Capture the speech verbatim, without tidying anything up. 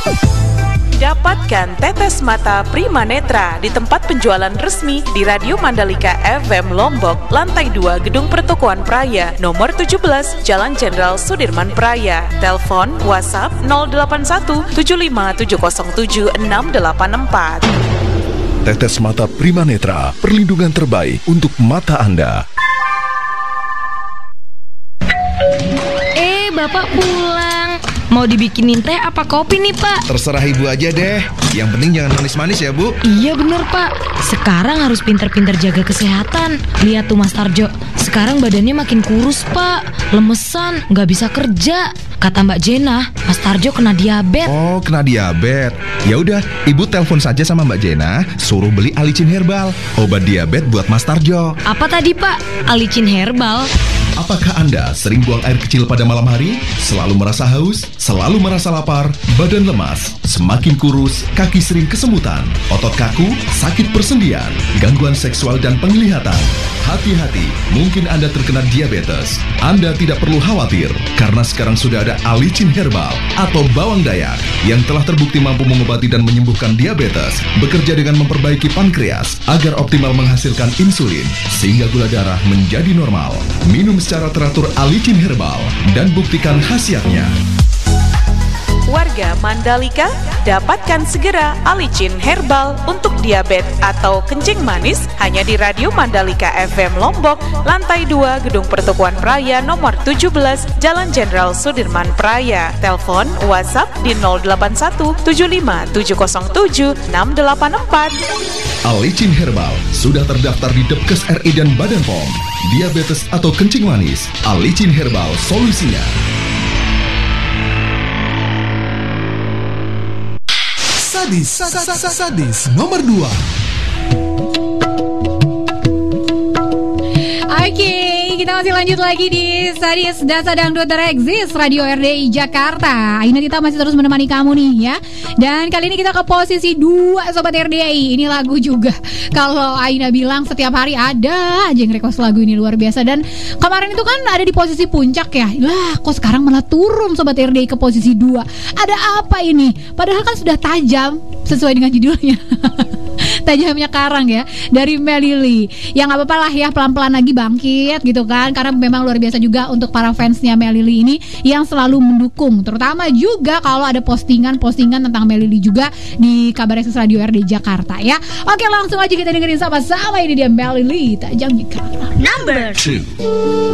Dapatkan tetes mata Prima Netra di tempat penjualan resmi di Radio Mandalika F M Lombok, lantai dua Gedung Pertokoan Praya, nomor tujuh belas, Jalan Jenderal Sudirman Praya. Telepon WhatsApp nol delapan satu tujuh lima tujuh nol tujuh enam delapan empat. Tetes mata Prima Netra, perlindungan terbaik untuk mata Anda. Eh, Bapak pulang. Mau dibikinin teh apa kopi nih, Pak? Terserah Ibu aja deh. Yang penting jangan manis-manis ya, Bu. Iya bener, Pak. Sekarang harus pintar-pintar jaga kesehatan. Lihat tuh Mas Tarjo, sekarang badannya makin kurus, Pak. Lemesan, nggak bisa kerja. Kata Mbak Jena, Mas Tarjo kena diabetes. Oh, kena diabetes. Ya udah, Ibu telepon saja sama Mbak Jena, suruh beli Alicin Herbal, obat diabetes buat Mas Tarjo. Apa tadi, Pak? Alicin Herbal? Apakah Anda sering buang air kecil pada malam hari? Selalu merasa haus? Selalu merasa lapar? Badan lemas? Semakin kurus? Kaki sering kesemutan? Otot kaku? Sakit persendian? Gangguan seksual dan penglihatan? Hati-hati, mungkin Anda terkena diabetes. Anda tidak perlu khawatir, karena sekarang sudah ada Alicin Herbal atau bawang dayak yang telah terbukti mampu mengobati dan menyembuhkan diabetes, bekerja dengan memperbaiki pankreas agar optimal menghasilkan insulin, sehingga gula darah menjadi normal. Minum secara teratur Alicin Herbal dan buktikan khasiatnya. Warga Mandalika, dapatkan segera Alicin Herbal untuk diabetes atau kencing manis hanya di Radio Mandalika F M Lombok, lantai dua Gedung Pertokoan Praya nomor tujuh belas, Jalan Jenderal Sudirman Praya. Telepon WhatsApp di nol delapan satu tujuh lima tujuh nol tujuh enam delapan empat. Alicin Herbal sudah terdaftar di Depkes R I dan Badan P O M. Diabetes atau kencing manis, Alicin Herbal solusinya. Sadis, sadis, sadis nomor dua. Oke, kita masih lanjut lagi di Sadis Dasa Dangdut Tereksis Radio R D I Jakarta. Aina Tita masih terus menemani kamu nih ya. Dan kali ini kita ke posisi dua Sobat R D I. Ini lagu juga. Kalau Aina bilang setiap hari ada aja yang request lagu ini, luar biasa. Dan kemarin itu kan ada di posisi puncak ya. Lah kok sekarang malah turun Sobat R D I ke posisi dua. Ada apa ini? Padahal kan sudah tajam sesuai dengan judulnya. Tajamnya karang ya, dari Melily. Ya gak apa-apa lah ya, pelan-pelan lagi bangkit gitu kan. Karena memang luar biasa juga untuk para fansnya Melily ini yang selalu mendukung. Terutama juga kalau ada postingan-postingan tentang Melily juga di Kabar Eksis Radio R D Jakarta ya. Oke, langsung aja kita dengerin sama-sama. Ini dia Melily, Tajamnya Karang. Number two.